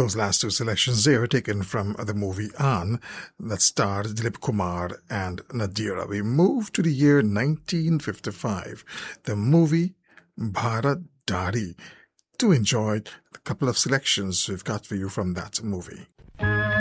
Those last two selections there are taken from the movie Aan that starred Dilip Kumar and Nadira. We move to the year 1955. The movie Bharat Dari. To enjoy a couple of selections we've got for you from that movie.